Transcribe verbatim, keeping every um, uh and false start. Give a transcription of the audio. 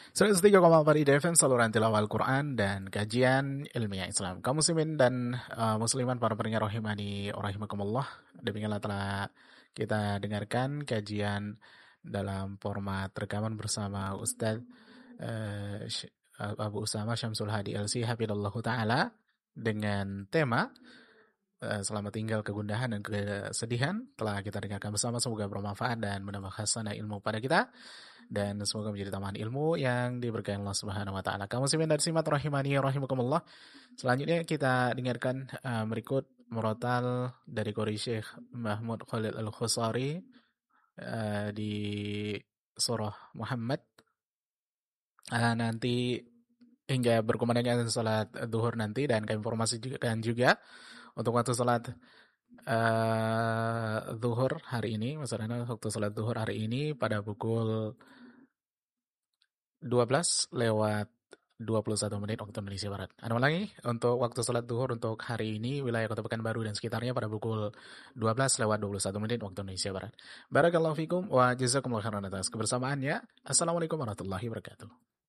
seratus tiga koma empat I D F M, saluran tilawah Al-Quran dan kajian ilmiah Islam. Kaum muslimin dan uh, musliman para pendengar rahimani wa rahimakumullah. Demikianlah telah kita dengarkan kajian dalam format rekaman bersama Ustadz uh, Abu Usama Syamsul Hadi L C Hafidhullahu Ta'ala dengan tema uh, selamat tinggal kegundahan dan kesedihan. Telah kita dengarkan bersama, semoga bermanfaat dan menambah hasanah ilmu pada kita, dan semoga menjadi tambahan ilmu yang diberkahi Allah Subhanahu wa taala. Kaum muslimin dan muslimat rahimani rahimakumullah. Selanjutnya kita dengarkan uh, berikut murotal dari Qori Syekh Mahmud Khalid Al-Khusari uh, di surah Muhammad. Uh, nanti hingga berkumandangkan salat zuhur nanti, dan kami informasikan juga untuk waktu salat Uh, zuhur hari ini, maksudnya waktu salat zuhur hari ini pada pukul dua belas lewat dua puluh satu menit waktu Indonesia Barat. Ada lagi untuk waktu salat zuhur untuk hari ini wilayah Kota Pekanbaru dan sekitarnya pada pukul dua belas lewat dua puluh satu menit waktu Indonesia Barat. Barakallahu fikum wa jazakumullahu khairan atas kebersamaannya. Assalamualaikum warahmatullahi wabarakatuh.